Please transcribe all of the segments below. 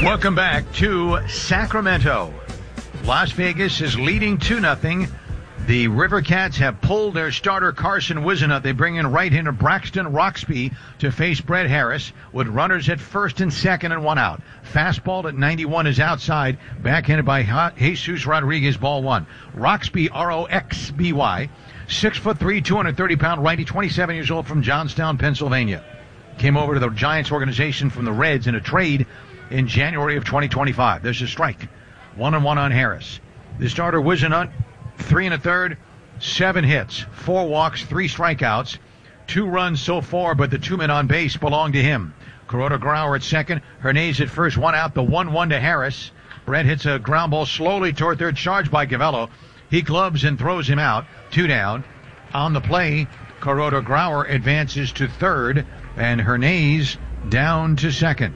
Welcome back to Sacramento. Las Vegas is leading 2-0. The River Cats have pulled their starter Carson Whisenhunt. They bring in right-hander Braxton Roxby to face Brett Harris with runners at first and second and one out. Fastball at 91 is outside, backhanded by Jesus Rodriguez, ball one. Roxby, R-O-X-B-Y, 6'3", 230-pound righty, 27 years old from Johnstown, Pennsylvania. Came over to the Giants organization from the Reds in a trade in January of 2025. There's a strike. 1-1 on Harris. The starter Whisenhunt, 3 1/3, 7 hits, 4 walks, 3 strikeouts, 2 runs so far, but the 2 men on base belong to him. Kuroda Grauer at second, Hernandez at first, 1 out, the 1-1 to Harris. Brett hits a ground ball slowly toward third, charged by Gavello. He gloves and throws him out, 2 down. On the play, Kuroda Grauer advances to third, and Hernandez down to second.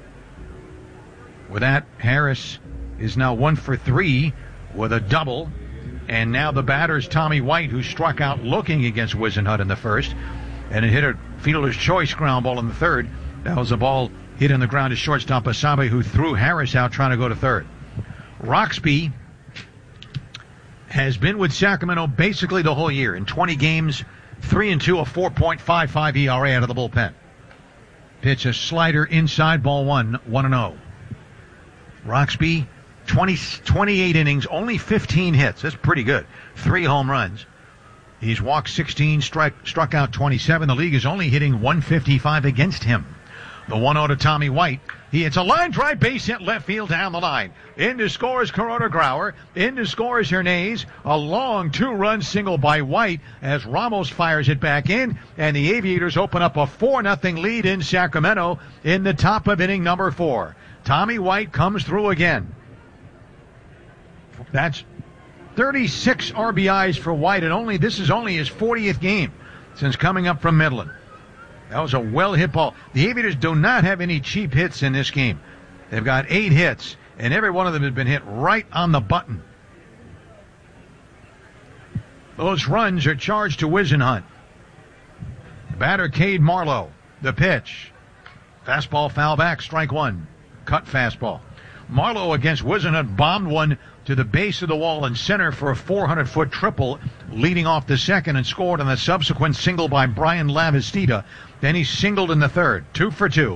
With that, Harris is now 1 for 3 with a double. And now the batter's Tommy White, who struck out looking against Whisenhunt in the first. And it hit a fielder's choice ground ball in the third. That was a ball hit on the ground to shortstop Asabe, who threw Harris out trying to go to third. Roxby has been with Sacramento basically the whole year. In 20 games, 3-2, a 4.55 ERA out of the bullpen. Pitch a slider inside, ball one, 1-0. Roxby, 28 innings, only 15 hits. That's pretty good. 3 home runs. He's walked 16, struck out 27. The league is only hitting 155 against him. The 1-0 to Tommy White. He hits a line drive, base hit left field down the line. In to score is Kuroda Grauer. In to score is Hernandez. A long 2-run single by White as Ramos fires it back in. And the Aviators open up a 4-0 lead in Sacramento in the top of inning number 4. Tommy White comes through again. That's 36 RBIs for White, and this is only his 40th game since coming up from Midland. That was a well-hit ball. The Aviators do not have any cheap hits in this game. They've got 8 hits, and every one of them has been hit right on the button. Those runs are charged to Whisenhunt. Batter Cade Marlowe. The pitch. Fastball foul back, strike 1. Cut fastball. Marlowe against Whisenhunt bombed one to the base of the wall in center for a 400-foot triple, leading off the second, and scored on the subsequent single by Brian Lavastida. Then he singled in the third, 2 for 2.